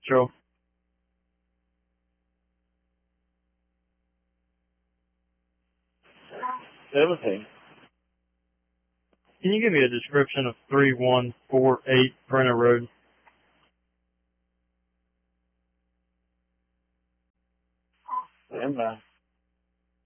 Joe. Seventeen. Can you give me a description of 3148 Brenner Road? Stand by.